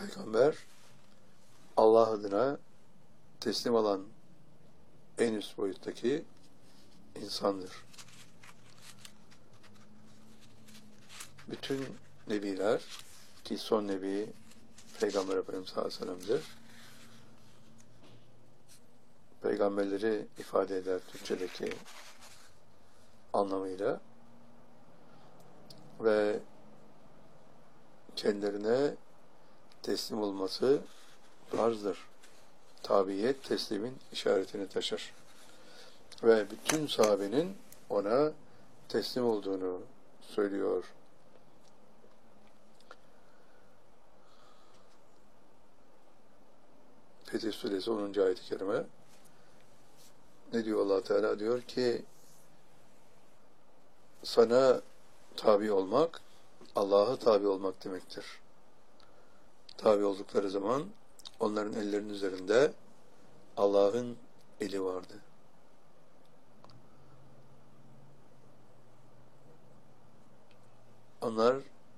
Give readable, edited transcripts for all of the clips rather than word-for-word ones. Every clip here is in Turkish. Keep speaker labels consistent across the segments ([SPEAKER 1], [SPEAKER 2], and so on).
[SPEAKER 1] Peygamber Allah adına teslim olan en üst boyuttaki insandır. Bütün nebiler ki son nebi Peygamber Efendimiz sallallahu aleyhi ve sellem'dir. Peygamberleri ifade eder Türkçedeki anlamıyla ve kendilerine teslim olması farzdır. Tabiyet teslimin işaretini taşır. Ve bütün sahabenin ona teslim olduğunu söylüyor. Fetih Suresi 10. ayet-i kerime ne diyor Allah Teala? Diyor ki sana tabi olmak Allah'a tabi olmak demektir. Tabi oldukları zaman onların ellerinin üzerinde Allah'ın eli vardı. Onlar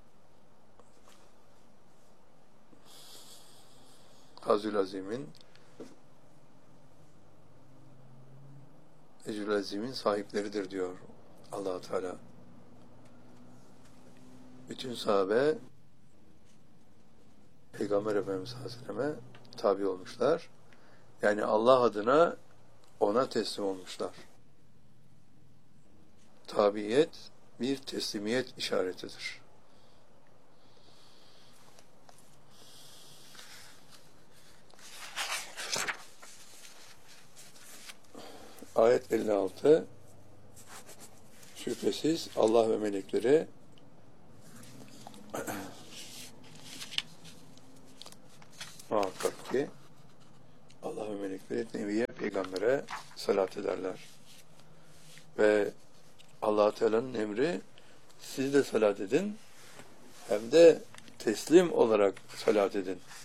[SPEAKER 1] Hazrül Azim'in Ecrül Azim'in sahipleridir diyor Allah Teala. Bütün sahabe Peygamber Efendimiz sallallahu aleyhi ve selleme tabi olmuşlar. Yani Allah adına ona teslim olmuşlar. Tabiyet bir teslimiyet işaretidir. Ayet 56 şüphesiz Allah ve melekleri muhakkak ki Allah ve melekleri Nebiye Peygamber'e salat ederler. Ve Allah Teala'nın emri siz de salat edin hem de teslim olarak salat edin.